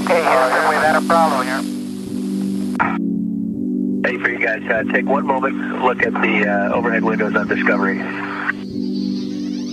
Hey, Houston, we've had a problem here. Hey, for you guys, take one moment, look at the overhead windows on Discovery.